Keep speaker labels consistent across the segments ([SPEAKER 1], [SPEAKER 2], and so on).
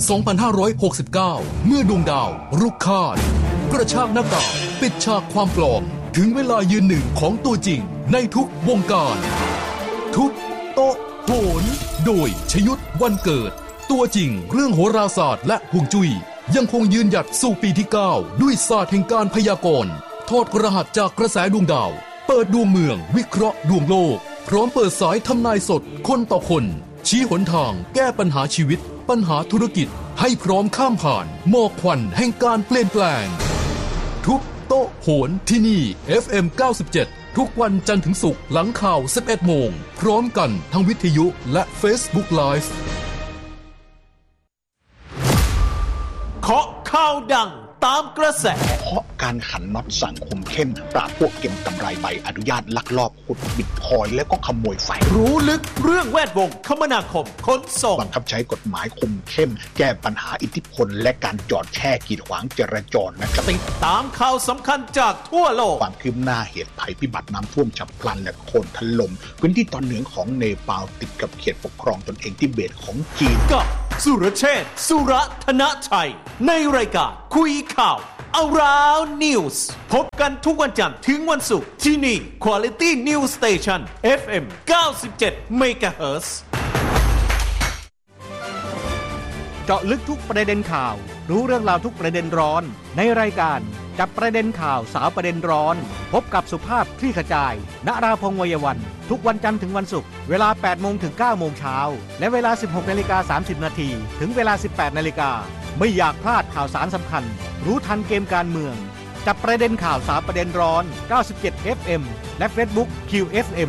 [SPEAKER 1] 2569 เมื่อดวงดาวรุกคาดกระชากหน้ากากปิดฉากความปลอมถึงเวลายืนหนึ่งของตัวจริงในทุกวงการทุบโต๊ะโหนโดยชยุทธวันเกิดตัวจริงเรื่องโหราศาสตร์และฮวงจุ้ยยังคงยืนหยัดสู่ปีที่ 9 ด้วยศาสตร์แห่งการพยากรณ์ถอดรหัสจากกระแสดวงดาวเปิดดวงเมืองวิเคราะห์ดวงโลกพร้อมเปิดสายทำนายสดคนต่อคนชี้หนทางแก้ปัญหาชีวิตปัญหาธุรกิจให้พร้อมข้ามผ่านหมอกควันแห่งการเปลี่ยนแปลงทุบโต๊ะโหนที่นี่ FM 97 ทุกวันจันทร์ถึงศุกร์หลังข่าว 11 โมงพร้อมกันทั้งวิทยุและ Facebook Live
[SPEAKER 2] เคาะข่าวดังตามกระแส
[SPEAKER 3] เพราะการขันน็อตสังคมเข้มปราบพวกเก็บกำไรใบอนุญาตลักลอบขุดบิตคอยน์และก็ขโมยไฟ
[SPEAKER 2] รู้ลึกเรื่องแวดวงคมนาคมขนส่ง
[SPEAKER 3] บังคับใช้กฎหมายคุมเข้มแก้ปัญหาอิทธิพลและการจอดแช่กีดขวางจราจรนะครับ
[SPEAKER 2] ติดตามข่าวสำคัญจากทั่วโลก
[SPEAKER 3] ความคืบหน้าเหตุภัยพิบัติน้ำท่วมฉับพลันและโคลนถล่มพื้นที่ตอนเหนือของเนปาลติดกับเขตปกครองตนเองทิเบตของจีน
[SPEAKER 2] กับสุรเชษฐ์สุรธนชัยในรายการคุยข่าวAround News พบกันทุกวันจันทร์ถึงวันศุกร์ที่นี่ Quality News Station FM 97 MHz
[SPEAKER 4] เจาะลึกทุกประเด็นข่าวรู้เรื่องราวทุกประเด็นร้อนในรายการจับประเด็นข่าวสาวประเด็นร้อนพบกับสุภาพคลี่ขจายณราพงษ์วัยวันทุกวันจันทร์ถึงวันศุกร์เวลา 8 โมงถึง 9 โมงเช้าและเวลา 16:30 นาทีถึงเวลา 18 นาฬิกาไม่อยากพลาดข่าวสารสำคัญรู้ทันเกมการเมืองจับประเด็นข่าวสาวประเด็นร้อน97 FM และ Facebook QFM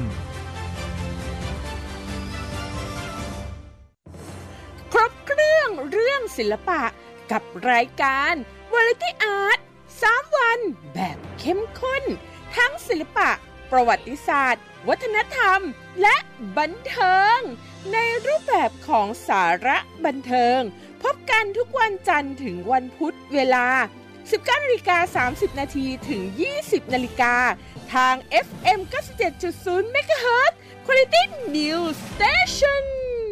[SPEAKER 5] ครบเครื่องศิลปะกับรายการ Variety Art 3 วันแบบเข้มข้นทั้งศิลปะประวัติศาสตร์วัฒนธรรมและบันเทิงในรูปแบบของสาระบันเทิงพบกันทุกวันจันทร์ถึงวันพุธเวลา 19:30 นาทีถึง 20 นาฬิกาทาง FM 97.0 MHz Quality News Station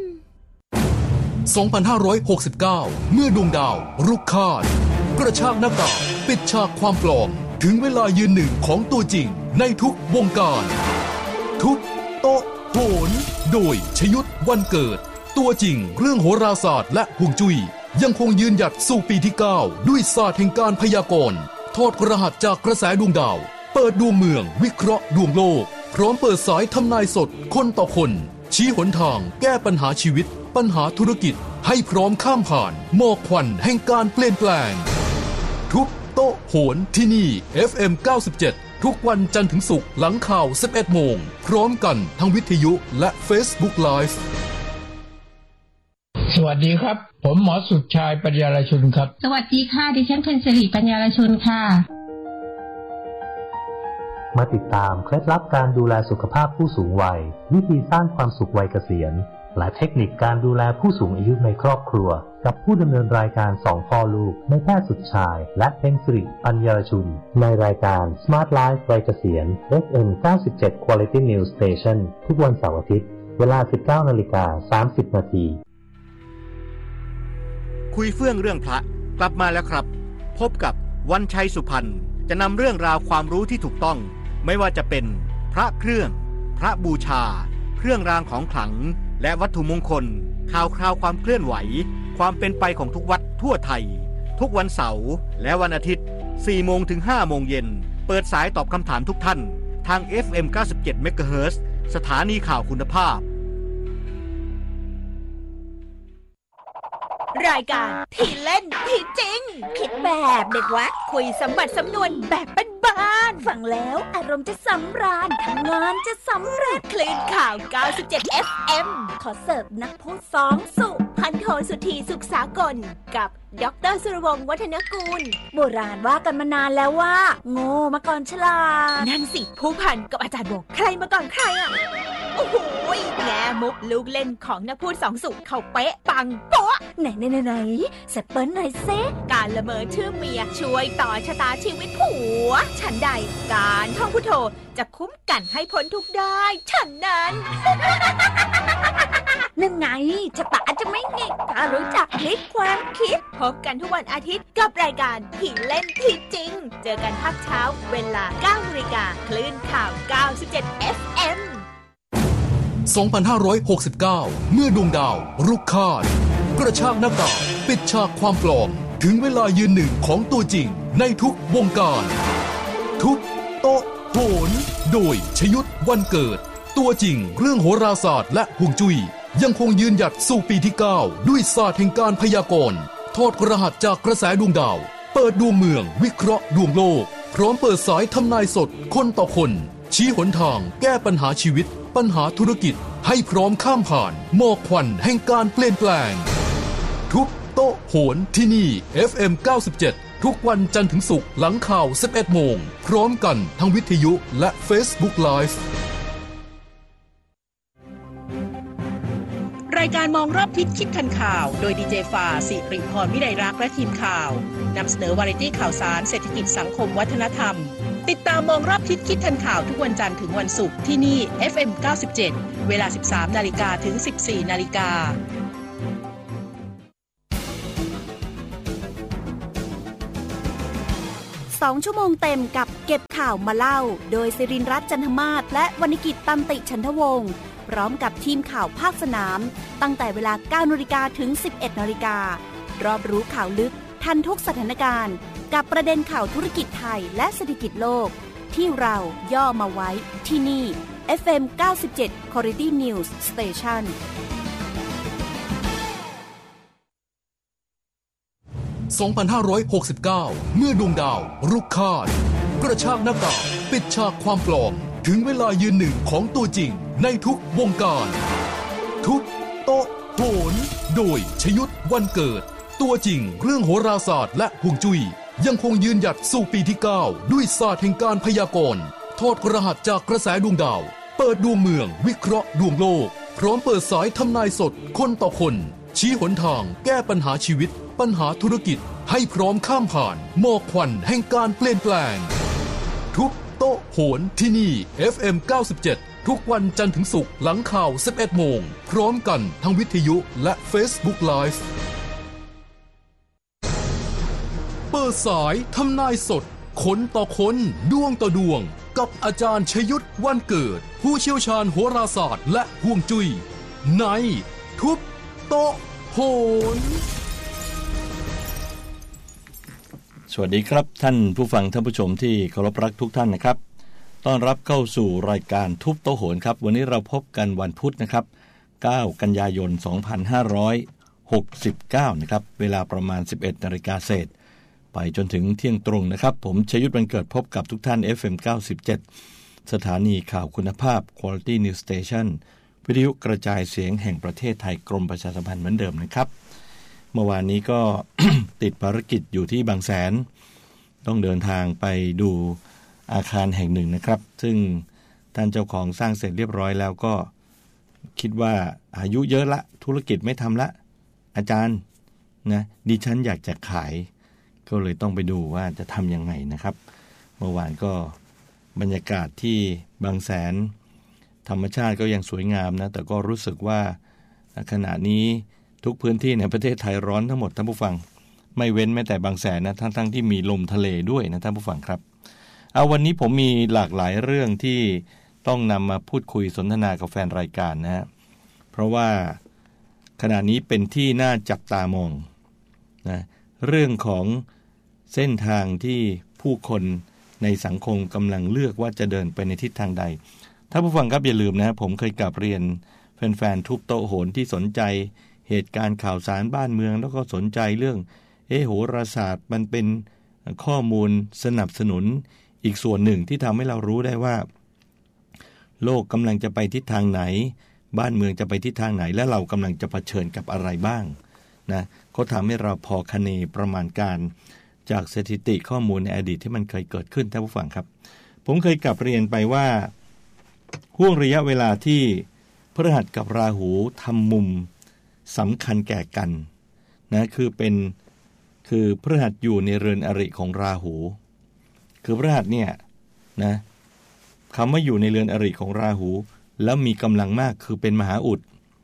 [SPEAKER 1] 2569 เมื่อดวงดาวรุกคาดกระชากหน้ากากปิดฉากความปลอมถึงเวลายืนหนึ่งของตัวจริงในทุกวงการทุบโต๊ะโหนโดยชยุทธวันเกิดตัวจริงเรื่องโหราศาสตร์และฮวงจุ้ยยังคงยืนหยัดสู่ปีที่ 9 ด้วยศาสตร์แห่งการพยากรณ์ถอดรหัสจากกระแสดวงดาวเปิดดวงเมืองวิเคราะห์ดวงโลกพร้อมเปิดสายทำนายสดคนต่อคนชี้หนทางแก้ปัญหาชีวิตปัญหาธุรกิจให้พร้อมข้ามผ่านหมอกควันแห่งการเปลี่ยนแปลงทุบโต๊ะโหนที่นี่ FM 97 ทุกวันจันทร์ถึงศุกร์หลังข่าว 11 โมงพร้อมกันทั้งวิทยุและ Facebook Live
[SPEAKER 6] สวัสดีครับผมหมอสุดชายปัญญารชุนครับ
[SPEAKER 7] สวัสดีค่ะดิฉันเพ็ญศิริปัญญารชุนค่ะ
[SPEAKER 8] มาติดตามเคล็ดลับการดูแลสุขภาพผู้สูงวัยวิธีสร้างความสุขวัยเกษียณและเทคนิคการดูแลผู้สูงอายุในครอบครัวกับผู้ดำเนินรายการ2พ่อลูกนายแพทย์สุดชายและเพ็ญศิริปัญญารชุนในรายการ Smart Life วัยเกษียณ FM 97 Quality News Station ทุกวันเสาร์อาทิตย์เวลา 19:30 นาที
[SPEAKER 4] คุยเฟื่องเรื่องพระกลับมาแล้วครับพบกับวันชัยสุพรรณจะนำเรื่องราวความรู้ที่ถูกต้องไม่ว่าจะเป็นพระเครื่องพระบูชาเครื่องรางของขลังและวัตถุมงคลข่าวคราวความเคลื่อนไหวความเป็นไปของทุกวัดทั่วไทยทุกวันเสาร์และวันอาทิตย์ 4 โมงถึง 5 โมงเย็นเปิดสายตอบคำถามทุกท่านทาง FM 97 MHz สถานีข่าวคุณภาพ
[SPEAKER 9] รายการที่เล่นที่จริงคิดแบบเด็กวัดคุยสมบัติสำนวนแบบบ้านๆฟังแล้วอารมณ์จะสำราญทำงานจะสำเร็จคลื่นข่าว97 FM ขอเสิร์ฟนักพูดสองสุพันโทสุธีสุขสากลกับดร.สุรวงศ์วัฒนกูลโบราณว่ากันมานานแล้วว่าโง่มาก่อนฉลาดนั่นสิผู้พันกับอาจารย์บอกใครมาก่อนใครอ่ะโอ้โหแง่มุกลูกเล่นของนักพูดสองสุเขาเป๊ะปังโป๊ะไหนสเปิ้ลหน่อยเซการละเมอชื่อเมียช่วยต่อชะตาชีวิตผัวฉันใดการท่องพุทโธจะคุ้มกันให้พ้นทุกได้ฉันนั้นนั่นไงชะตาจะไม่งิกถ้ารู้จักพลิกความคิดพบกันทุกวันอาทิตย์กับรายการที่เล่นที่จริงเจอกันภาคเช้าเวลา 9:00 นคลื่นข่าว 97 FM
[SPEAKER 1] 2569 เมื่อดวงดาวรุกคาดกระชากหน้ากากปิดฉากความปลอมถึงเวลายืนหนึ่งของตัวจริงในทุกวงการทุบโต๊ะโหนโดยชยุทธวันเกิดตัวจริงเรื่องโหราศาสตร์และฮวงจุ้ยยังคงยืนหยัดสู่ปีที่ 9 ด้วยศาสตร์แห่งการพยากรณ์ทอดรหัสจากกระแสดวงดาวเปิดดวงเมืองวิเคราะห์ดวงโลกพร้อมเปิดสายทำนายสดคนต่อคนชี้หนทางแก้ปัญหาชีวิตปัญหาธุรกิจให้พร้อมข้ามผ่านหมอกควันแห่งการเปลี่ยนแปลงทุบโต๊ะโหนที่นี่ FM 97 ทุกวันจันทร์ถึงศุกร์หลังข่าว 11 โมงพร้อมกันทั้งวิทยุและ Facebook Live
[SPEAKER 10] รายการมองรอบทิศคิดทันข่าวโดยดีเจฟ้าสิริพรวิไลรักษ์และทีมข่าวนำเสนอวาไรตี้ข่าวสารเศรษฐกิจสังคมวัฒนธรรมติดตามมองรอบทิศคิดทันข่าวทุกวันจันทร์ถึงวันศุกร์ที่นี่ FM 97 เวลา 13:00 นถึง 14:00 น
[SPEAKER 9] 2 ชั่วโมงเต็มกับเก็บข่าวมาเล่าโดยศิรินทร์รัตน์จันทมาศและวรรณกิจตันติฉันทวงศ์พร้อมกับทีมข่าวภาคสนามตั้งแต่เวลา 9:00 นถึง 11:00 นรอบรู้ข่าวลึกทันทุกสถานการณ์กับประเด็นข่าวธุรกิจไทยและเศรษฐกิจโลกที่เราย่อมาไว้ที่นี่ FM 97 Quality News Station
[SPEAKER 1] 2569 เมื่อดวงดาวรุกคาดกระชากหน้ากากปิดฉากความปลอมถึงเวลายืนหนึ่งของตัวจริงในทุกวงการทุบโต๊ะโหนโดยชยุทธวันเกิดตัวจริงเรื่องโหราศาสตร์และฮวงจุ้ยยังคงยืนหยัดสู่ปีที่ 9 ด้วยศาสตร์แห่งการพยากรณ์ทอดรหัสจากกระแสดวงดาวเปิดดวงเมืองวิเคราะห์ดวงโลกพร้อมเปิดสายทำนายสดคนต่อคนชี้หนทางแก้ปัญหาชีวิตปัญหาธุรกิจให้พร้อมข้ามผ่านหมอกควันแห่งการเปลี่ยนแปลงทุบโต๊ะโหนที่นี่ FM 97 ทุกวันจันทร์ถึงศุกร์หลังข่าว 11 โมงพร้อมกันทั้งวิทยุและ Facebook Live เปิดสายทำนายสดคนต่อคนดวงต่อดวงกับอาจารย์ชยุทธวันเกิดผู้เชี่ยวชาญโหราศาสตร์และฮวงจุ้ยในทุบโต๊ะโหน
[SPEAKER 11] สวัสดีครับท่านผู้ฟังท่านผู้ชมที่เคารพรักทุกท่านนะครับต้อนรับเข้าสู่รายการทุบโต๊ะโหนครับวันนี้เราพบกันวันพุธนะครับ9 กันยายน 2569นะครับเวลาประมาณ 11:00 นเศษไปจนถึงเที่ยงตรงนะครับผมชยุทธวันเกิดพบกับทุกท่าน FM 97 สถานีข่าวคุณภาพ Quality News Station วิทยุกระจายเสียงแห่งประเทศไทยกรมประชาสัมพันธ์เหมือนเดิมนะครับเมื่อวานนี้ก็ ติดภารกิจอยู่ที่บางแสนต้องเดินทางไปดูอาคารแห่งหนึ่งนะครับซึ่งท่านเจ้าของสร้างเสร็จเรียบร้อยแล้วก็คิดว่าอายุเยอะละธุรกิจไม่ทำละอาจารย์นะดิฉันอยากจะขายก็เลยต้องไปดูว่าจะทำยังไงนะครับเมื่อวานก็บรรยากาศที่บางแสนธรรมชาติก็ยังสวยงามนะแต่ก็รู้สึกว่าขณะนี้ทุกพื้นที่ในประเทศไทยร้อนทั้งหมดท่านผู้ฟังไม่เว้นแม้แต่บางแสนนะทั้งที่มีลมทะเลด้วยนะท่านผู้ฟังครับเอาวันนี้ผมมีหลากหลายเรื่องที่ต้องนำมาพูดคุยสนทนากับแฟนรายการนะฮะเพราะว่าขณะนี้เป็นที่น่าจับตามองนะเรื่องของเส้นทางที่ผู้คนในสังคมกำลังเลือกว่าจะเดินไปในทิศทางใดท่านผู้ฟังครับอย่าลืมนะผมเคยกลับเรียนแฟนๆทุบโต๊ะโหนที่สนใจเหตุการณ์ข่าวสารบ้านเมืองแล้วก็สนใจเรื่องโหราศาสตร์มันเป็นข้อมูลสนับสนุนอีกส่วนหนึ่งที่ทำให้เรารู้ได้ว่าโลกกำลังจะไปทิศทางไหนบ้านเมืองจะไปทิศทางไหนและเรากำลังจะเผชิญกับอะไรบ้างนะเขาทำให้เราพอคะเนประมาณการจากสถิติข้อมูลในอดีตที่มันเคยเกิดขึ้นท่านผู้ฟังครับผมเคยกลับเรียนไปว่าห่วงระยะเวลาที่พฤหัสกับราหูทำมุมสำคัญแก่กันนะคือพฤหัสอยู่ในเรือนอริของราหูคือพฤหัสเนี่ยนะคำว่าอยู่ในเรือนอริของราหูแล้วมีกำลังมากคือเป็นมหาอุด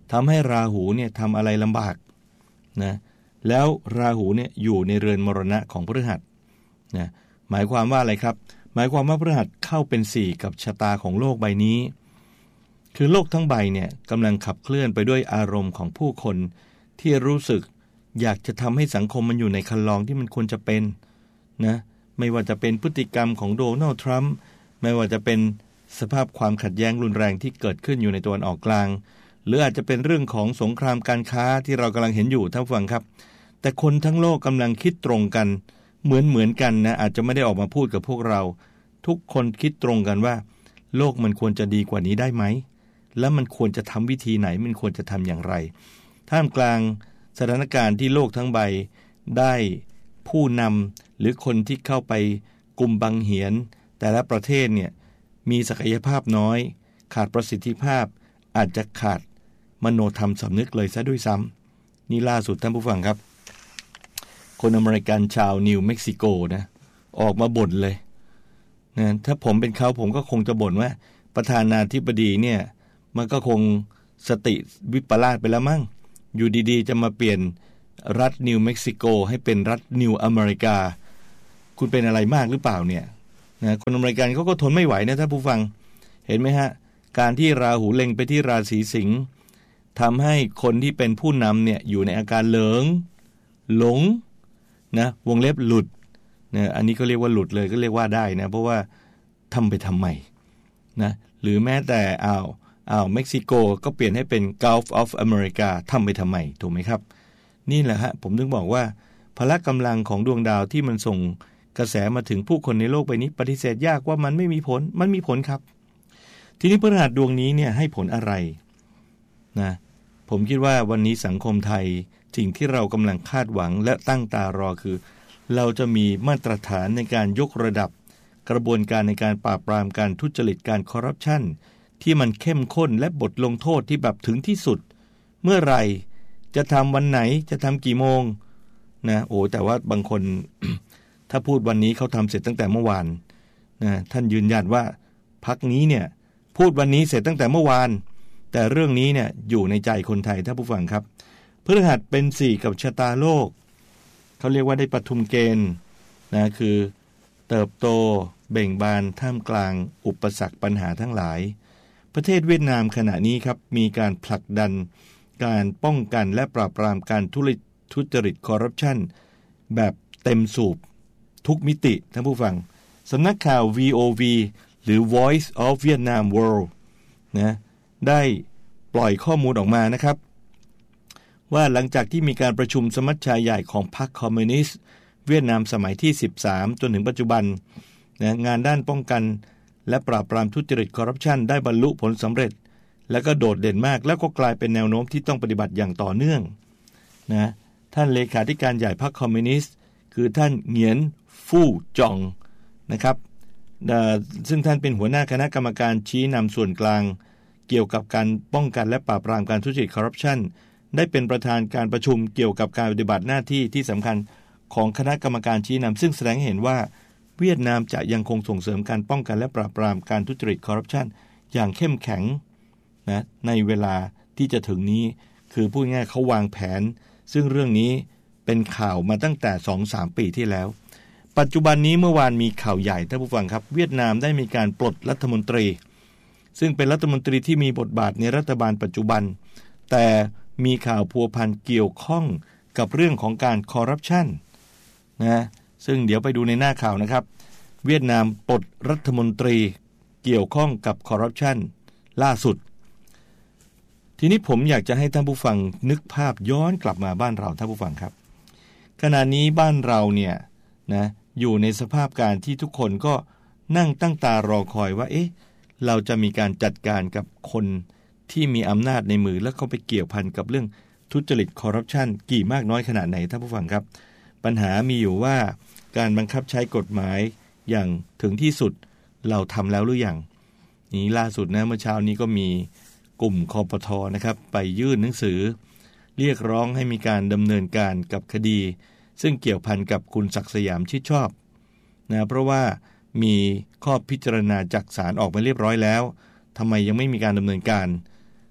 [SPEAKER 11] ทำให้ราหูเนี่ยทำอะไรลำบากนะแล้วราหูเนี่ยอยู่ในเรือนมรณะของพฤหัสนะหมายความว่าอะไรครับหมายความว่าพฤหัสเข้าเป็น4กับชะตาของโลกใบนี้คือโลกทั้งใบเนี่ยกำลังขับเคลื่อนไปด้วยอารมณ์ของผู้คนที่รู้สึกอยากจะทำให้สังคมมันอยู่ในคันลองที่มันควรจะเป็นนะไม่ว่าจะเป็นพฤติกรรมของโดนัลด์ทรัมป์ไม่ว่าจะเป็นสภาพความขัดแย้งรุนแรงที่เกิดขึ้นอยู่ในตะวันออกกลางหรืออาจจะเป็นเรื่องของสงครามการค้าที่เรากำลังเห็นอยู่ท่านผู้ฟังครับแต่คนทั้งโลกกำลังคิดตรงกันเหมือนกันนะอาจจะไม่ได้ออกมาพูดกับพวกเราทุกคนคิดตรงกันว่าโลกมันควรจะดีกว่านี้ได้ไหมแล้วมันควรจะทำวิธีไหนมันควรจะทำอย่างไรท่ามกลางสถานการณ์ที่โลกทั้งใบได้ผู้นำหรือคนที่เข้าไปกุมบังเหียนแต่ละประเทศเนี่ยมีศักยภาพน้อยขาดประสิทธิภาพอาจจะขาดมโนธรรมสำนึกเลยซะด้วยซ้ำนี่ล่าสุดท่านผู้ฟังครับคนอเมริกันชาวนิวเม็กซิโกนะออกมาบ่นเลยนะถ้าผมเป็นเขาผมก็คงจะบ่นว่าประธานาธิบดีเนี่ยมันก็คงสติวิปลาสไปแล้วมั้งอยู่ดีๆจะมาเปลี่ยนรัฐนิวเม็กซิโกให้เป็นรัฐนิวอเมริกาคุณเป็นอะไรมากหรือเปล่าเนี่ยนะคนอเมริกันเขาก็ทนไม่ไหวนะท่านผู้ฟังเห็นไหมฮะการที่ราหูเล็งไปที่ราศีสิงห์ทำให้คนที่เป็นผู้นำเนี่ยอยู่ในอาการหลงนะวงเล็บหลุดนะอันนี้ก็เรียกว่าหลุดเลยก็เรียกว่าได้นะเพราะว่าทำไปทำไมนะหรือแม้แต่เม็กซิโกก็เปลี่ยนให้เป็น Gulf of America ทำไปทำไมถูกไหมครับนี่แหละฮะผมถึงบอกว่าพละกำลังของดวงดาวที่มันส่งกระแสมาถึงผู้คนในโลกใบนี้ปฏิเสธยากว่ามันไม่มีผลมันมีผลครับทีนี้พฤหัสดวงนี้เนี่ยให้ผลอะไรนะผมคิดว่าวันนี้สังคมไทยสิ่งที่เรากำลังคาดหวังและตั้งตารอคือเราจะมีมาตรฐานในการยกระดับกระบวนการในการปราบปรามการทุจริตการคอร์รัปชันที่มันเข้มข้นและบทลงโทษที่แบบถึงที่สุดเมื่อไหร่จะทำวันไหนจะทำกี่โมงนะแต่ว่าบางคน ถ้าพูดวันนี้เขาทำเสร็จตั้งแต่เมื่อวานนะท่านยืนยันว่าพรรคนี้เนี่ยพูดวันนี้เสร็จตั้งแต่เมื่อวานแต่เรื่องนี้เนี่ยอยู่ในใจคนไทยท่านผู้ฟังครับพฤหัสเป็น4กับชะตาโลกเขาเรียกว่าได้ปฐุมเกณฑ์นะคือเติบโตเบ่งบานท่ามกลางอุปสรรคปัญหาทั้งหลายประเทศเวียดนามขณะนี้ครับมีการผลักดันการป้องกันและปราบปรามการทุจริตคอร์รัปชันแบบเต็มสูบทุกมิติท่านผู้ฟังสำนักข่าว VOV หรือ Voice of Vietnam World นะได้ปล่อยข้อมูลออกมานะครับว่าหลังจากที่มีการประชุมสมัชชาใหญ่ของพรรคคอมมิวนิสต์เวียดนามสมัยที่13จนถึงปัจจุบันนะงานด้านป้องกันและปราบปรามทุจริตคอร์รัปชันได้บรรลุผลสำเร็จและก็โดดเด่นมากแล้วก็กลายเป็นแนวโน้มที่ต้องปฏิบัติอย่างต่อเนื่องนะท่านเลขาธิการใหญ่พรรคคอมมิวนิสต์คือท่านเหงียนฟู่จองนะครับซึ่งท่านเป็นหัวหน้าคณะกรรมการชี้นำส่วนกลางเกี่ยวกับการป้องกันและปราบปรามการทุจริตคอร์รัปชันได้เป็นประธานการประชุมเกี่ยวกับการปฏิบัติหน้าที่ที่สำคัญของคณะกรรมการชี้นำซึ่งแสดงให้เห็นว่าเวียดนามจะยังคงส่งเสริมการป้องกันและปราบปรามการทุจริตคอร์รัปชันอย่างเข้มแข็งนะในเวลาที่จะถึงนี้คือพูดง่ายเขาวางแผนซึ่งเรื่องนี้เป็นข่าวมาตั้งแต่ 2-3 ปีที่แล้วปัจจุบันนี้เมื่อวานมีข่าวใหญ่ท่านผู้ฟังครับเวียดนามได้มีการปลดรัฐมนตรีซึ่งเป็นรัฐมนตรีที่มีบทบาทในรัฐบาลปัจจุบันแต่มีข่าวพัวพันเกี่ยวข้องกับเรื่องของการคอร์รัปชันนะซึ่งเดี๋ยวไปดูในหน้าข่าวนะครับเวียดนามปลดรัฐมนตรีเกี่ยวข้องกับคอร์รัปชันล่าสุดทีนี้ผมอยากจะให้ท่านผู้ฟังนึกภาพย้อนกลับมาบ้านเราท่านผู้ฟังครับขณะนี้บ้านเราเนี่ยนะอยู่ในสภาพการที่ทุกคนก็นั่งตั้งตารอคอยว่าเราจะมีการจัดการกับคนที่มีอำนาจในมือแล้วเขาไปเกี่ยวพันกับเรื่องทุจริตคอร์รัปชันกี่มากน้อยขนาดไหนท่านผู้ฟังครับปัญหามีอยู่ว่าการบังคับใช้กฎหมายอย่างถึงที่สุดเราทำแล้วหรือยังนี่ล่าสุดนะเมื่อเช้านี้ก็มีกลุ่มคปท.นะครับไปยื่นหนังสือเรียกร้องให้มีการดำเนินการกับคดีซึ่งเกี่ยวพันกับคุณศักดิ์สยามชิดชอบนะเพราะว่ามีข้อพิจารณาจากศาลออกมาเรียบร้อยแล้วทำไมยังไม่มีการดำเนินการ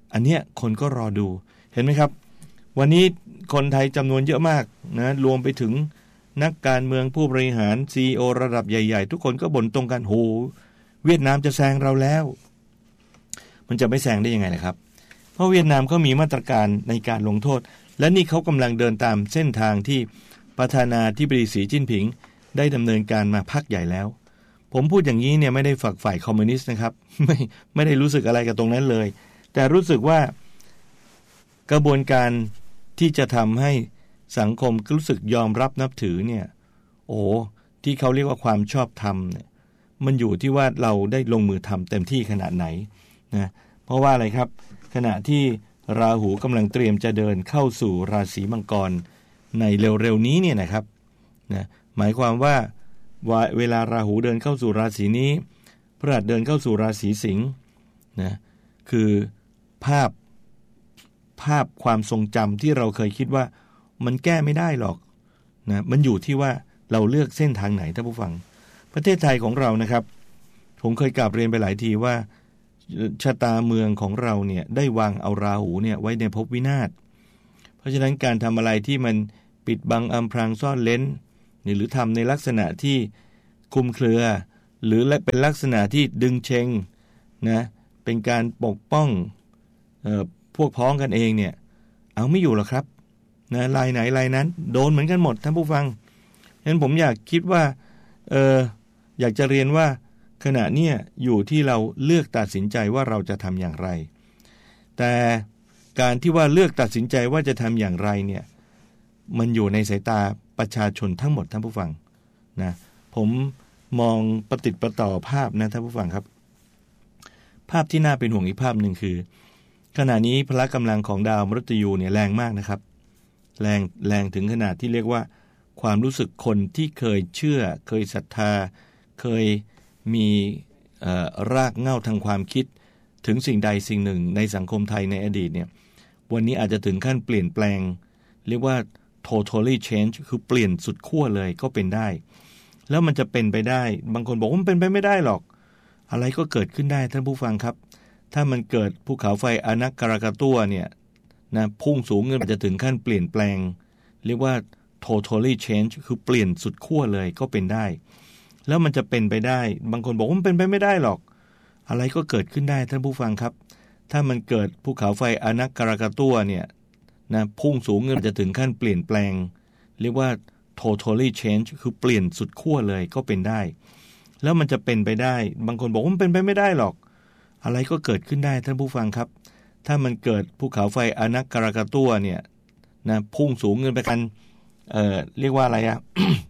[SPEAKER 11] อันเนี้ยคนก็รอดูเห็นไหมครับวันนี้คนไทยจำนวนเยอะมากนะรวมไปถึงนักการเมืองผู้บริหาร CEO ระดับใหญ่ๆทุกคนก็บ่นตรงกันโหเวียดนามจะแซงเราแล้วมันจะไม่แซงได้ยังไงล่ะครับเพราะเวียดนามก็มีมาตรการในการลงโทษและนี่เขากำลังเดินตามเส้นทางที่ประธานาธิบดีสีจิ้นผิงได้ดำเนินการมาพักใหญ่แล้วผมพูดอย่างนี้เนี่ยไม่ได้ฝักฝ่ายคอมมิวนิสต์นะครับไม่ได้รู้สึกอะไรกับตรงนั้นเลยแต่รู้สึกว่ากระบวนการที่จะทำให้สังคมรู้สึกยอมรับนับถือเนี่ยที่เขาเรียกว่าความชอบธรรมเนี่ยมันอยู่ที่ว่าเราได้ลงมือทำเต็มที่ขนาดไหนนะเพราะว่าอะไรครับขณะที่ราหูกำลังเตรียมจะเดินเข้าสู่ราศีมังกรในเร็วๆนี้เนี่ยนะครับนะหมายความว่าเวลาราหูเดินเข้าสู่ราศีนี้พฤหัสเดินเข้าสู่ราศีสิงห์นะคือภาพความทรงจำที่เราเคยคิดว่ามันแก้ไม่ได้หรอกนะมันอยู่ที่ว่าเราเลือกเส้นทางไหนท่านผู้ฟังประเทศไทยของเรานะครับผมเคยกล่าวเรียนไปหลายทีว่าชะตาเมืองของเราเนี่ยได้วางเอาราหูเนี่ยไว้ในภพวินาศเพราะฉะนั้นการทำอะไรที่มันปิดบังอำพรางซ่อนเร้นหรือทำในลักษณะที่คลุมเครือหรือและเป็นลักษณะที่ดึงเชงนะเป็นการปกป้องพวกพ้องกันเองเนี่ยเอาไม่อยู่หรอกครับนะลายไหนลายนั้นโดนเหมือนกันหมดท่านผู้ฟังฉะนั้นผมอยากคิดว่าอยากจะเรียนว่าขณะนี้อยู่ที่เราเลือกตัดสินใจว่าเราจะทำอย่างไรแต่การที่ว่าเลือกตัดสินใจว่าจะทำอย่างไรเนี่ยมันอยู่ในสายตาประชาชนทั้งหมดท่านผู้ฟังนะผมมองประติดประต่อภาพนะท่านผู้ฟังครับภาพที่น่าเป็นห่วงอีกภาพหนึ่งคือขณะนี้พละกำลังของดาวมฤตยูเนี่ยแรงมากนะครับแรงถึงขนาดที่เรียกว่าความรู้สึกคนที่เคยเชื่อเคยศรัทธาเคยมีรากเหง้าทางความคิดถึงสิ่งใดสิ่งหนึ่งในสังคมไทยในอดีตเนี่ยวันนี้อาจจะถึงขั้นเปลี่ยนแปลงเรียกว่า totally change คือเปลี่ยนสุดขั้วเลยก็เป็นได้แล้วมันจะเป็นไปได้บางคนบอกว่ามันเป็นไปไม่ได้หรอกอะไรก็เกิดขึ้นได้ท่านผู้ฟังครับถ้ามันเกิดภูเขาไฟอนักการากาตัวเนี่ยนะพุ่งสูงอาจจะถึงขั้นเปลี่ยนแปลงเรียกว่า totally change คือเปลี่ยนสุดขั้วเลยก็เป็นได้แล้วมันจะเป็นไปได้บางคนบอกว่ามันเป็นไปไม่ได้หรอกอะไรก็เกิดขึ้นได้ท่านผู้ฟังครับถ้ามันเกิดภูเขาไฟอนักการากาตัวเนี่ยนะพุ่งสูงอาจจะถึงขั้นเปลี่ยนแปลงเรียกว่า totally change คือเปลี่ยนสุดขั้วเลยก็เป็นได้แล้วมันจะเป็นไปได้บางคนบอกว่ามันเป็นไปไม่ได้หรอกอะไรก็เกิดขึ้นได้ท่านผู้ฟังครับถ้ามันเกิดภูเขาไฟอนักการากาตัวเนี่ยนะพุ่งสูงขึ้นไปกันเรียกว่าอะไรอะ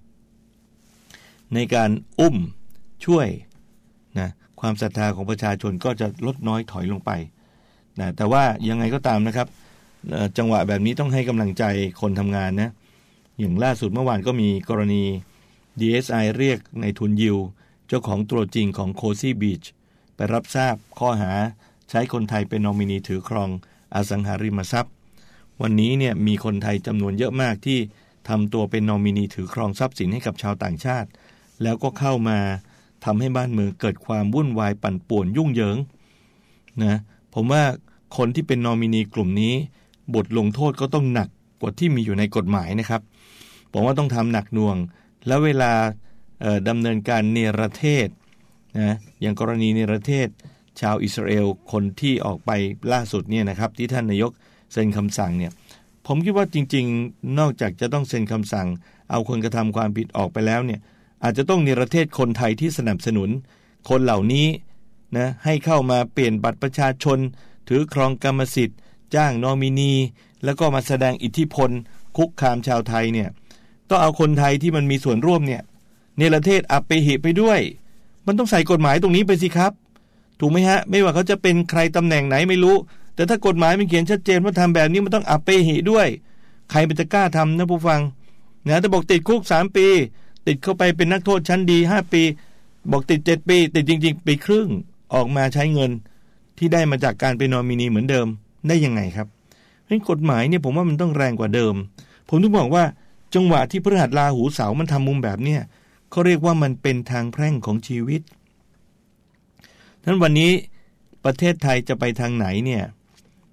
[SPEAKER 11] ในการช่วยนะความศรัทธาของประชาชนก็จะลดน้อยถอยลงไปนะแต่ว่ายังไงก็ตามนะครับจังหวะแบบนี้ต้องให้กำลังใจคนทำงานนะอย่างล่าสุดเมื่อวานก็มีกรณี DSI เรียกในทุนยิวเจ้าของตัวจริงของ Cozy Beach ไปรับทราบข้อหาใช้คนไทยเป็นนอมินีถือครองอสังหาริมทรัพย์วันนี้เนี่ยมีคนไทยจำนวนเยอะมากที่ทำตัวเป็นนอมินีถือครองทรัพย์สินให้กับชาวต่างชาติแล้วก็เข้ามาทำให้บ้านเมืองเกิดความวุ่นวายปั่นป่วนยุ่งเหยิงนะผมว่าคนที่เป็นนอมินีกลุ่มนี้บทลงโทษก็ต้องหนักกว่าที่มีอยู่ในกฎหมายนะครับผมว่าต้องทำหนักหน่วงแล้วเวลาดำเนินการเนรเทศนะอย่างกรณีเนรเทศชาวอิสราเอลคนที่ออกไปล่าสุดเนี่ยนะครับที่ท่านนายกเซ็นคำสั่งเนี่ยผมคิดว่าจริงๆนอกจากจะต้องเซ็นคำสั่งเอาคนกระทำความผิดออกไปแล้วเนี่ยอาจจะต้องเนรเทศคนไทยที่สนับสนุนคนเหล่านี้นะให้เข้ามาเปลี่ยนบัตรประชาชนถือครองกรรมสิทธิ์จ้างนอมินีแล้วก็มาแสดงอิทธิพลคุกคามชาวไทยเนี่ยต้องเอาคนไทยที่มันมีส่วนร่วมเนี่ยเนรเทศอัปเปหิไปด้วยมันต้องใส่กฎหมายตรงนี้ไปสิครับถูกไหมฮะไม่ว่าเขาจะเป็นใครตำแหน่งไหนไม่รู้แต่ถ้ากฎหมายมันเขียนชัดเจนว่าทำแบบนี้มันต้องอัปเปหิด้วยใครมันจะกล้าทำนะผู้ฟังนะถ้าบอกติดคุก3 ปีติดเข้าไปเป็นนักโทษชั้นดี5 ปีบอกติด7 ปีติดจริงๆปีครึ่งออกมาใช้เงินที่ได้มาจากการเป็นนอมินีเหมือนเดิมได้ยังไงครับเพราะกฎหมายเนี่ยผมว่ามันต้องแรงกว่าเดิมผมถึงบอกว่าจังหวะที่พฤหัสราหูเสาร์มันทำมุมแบบเนี้ยเขาเรียกว่ามันเป็นทางแพร่งของชีวิตนั้นวันนี้ประเทศไทยจะไปทางไหนเนี่ย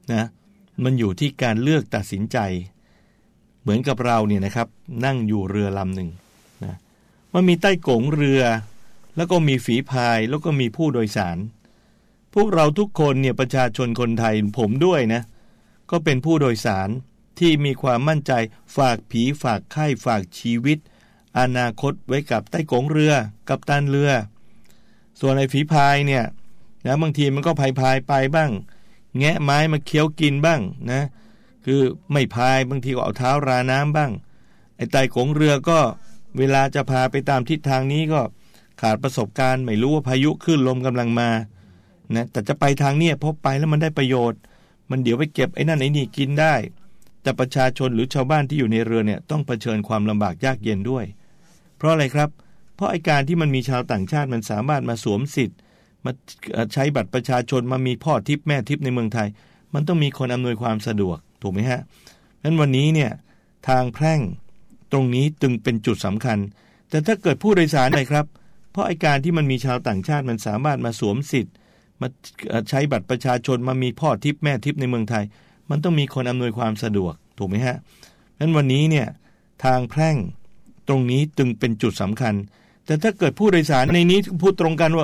[SPEAKER 11] นะมันอยู่ที่การเลือกตัดสินใจเหมือนกับเราเนี่ยนะครับนั่งอยู่เรือลำหนึ่งนะมันมีใต้กงเรือแล้วก็มีฝีพายแล้วก็มีผู้โดยสารพวกเราทุกคนเนี่ยประชาชนคนไทยผมด้วยนะก็เป็นผู้โดยสารที่มีความมั่นใจฝากผีฝากไข้ฝากชีวิตอนาคตไว้กับใต้กงเรือกัปตันเรือส่วนไอ้ฝีพายเนี่ยนะบางทีมันก็พายไปบ้างแงะไม้มาเคี้ยวกินบ้างนะคือไม่พายบางทีก็เอาเท้าราน้ำบ้างไอ้ใต้กงเรือก็เวลาจะพาไปตามทิศทางนี้ก็ขาดประสบการณ์ไม่รู้ว่าพายุคลื่นลมกำลังมานะแต่จะไปทางเนี้ยพอไปแล้วมันได้ประโยชน์มันเดี๋ยวไปเก็บไอ้นั่นไอ้นี่กินได้แต่ประชาชนหรือชาวบ้านที่อยู่ในเรือเนี่ยต้องเผชิญความลำบากยากเย็นด้วยเพราะอะไรครับเพราะไอ้การที่มันมีชาวต่างชาติมันสามารถมาสวมสิทธิ์มาใช้บัตรประชาชนมามีพ่อทิพย์แม่ทิพย์ในเมืองไทยมันต้องมีคนอำนวยความสะดวกถูกไหมฮะงั้นวันนี้เนี่ยทางแพร่งตรงนี้จึงเป็นจุดสำคัญแต่ถ้าเกิดผู้โดยสารเลยครับเพราะไอ้การที่มันมีชาวต่างชาติมันสามารถมาสวมสิทธิ์มาใช้บัตรประชาชนมามีพ่อทิพย์แม่ทิพย์ในเมืองไทยมันต้องมีคนอำนวยความสะดวกถูกไหมฮะงั้นวันนี้เนี่ยทางแพร่งตรงนี้จึงเป็นจุดสำคัญแต่ถ้าเกิดผู้โดยสารในนี้พูดตรงกันว่า